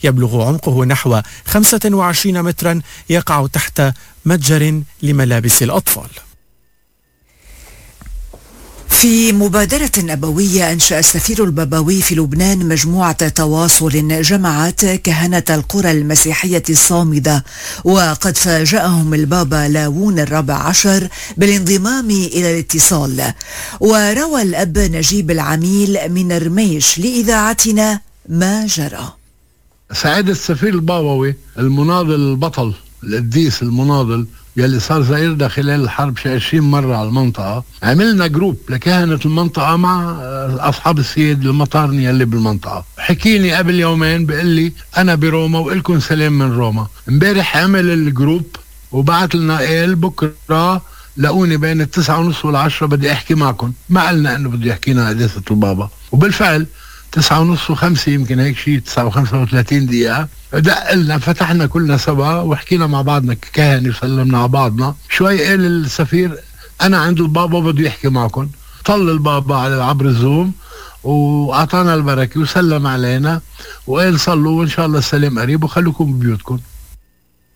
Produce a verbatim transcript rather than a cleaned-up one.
يبلغ عمقه نحو خمسة وعشرين مترا يقع تحت متجر لملابس الأطفال. في مبادرة أبوية أنشأ السفير البابوي في لبنان مجموعة تواصل جمعت كهنة القرى المسيحية الصامدة، وقد فاجأهم البابا لاوون الرابع عشر بالانضمام إلى الاتصال. وروى الأب نجيب العميل من رميش لإذاعتنا ما جرى. سعادة السفير البابوي المناضل البطل القديس المناضل يلي صار زائرنا خلال الحرب شي عشرين مرة على المنطقة، عملنا جروب لكهنة المنطقة مع أصحاب السيد المطارني يلي بالمنطقة. حكيني قبل يومين بيقول لي أنا بروما وإلكم سلام من روما. امبارح عمل الجروب وبعت لنا قال بكرة لقوني بين التسعة ونص والعشرة بدي أحكي معكم. ما قلنا إنه بدي يحكينا قداسة البابا، وبالفعل تسعة ونص وخمسة يمكن هيك شيء تسعة وخمسة وثلاثين دقيقة دق لنا، فتحنا كلنا سوا وحكينا مع بعضنا ككهنة وسلمنا على بعضنا. شوي قال السفير أنا عند البابا بده يحكي معكم. طل البابا على عبر الزوم وأعطانا البركة وسلم علينا وقال صلوا وإن شاء الله السلام قريب وخلوكم ببيوتكم.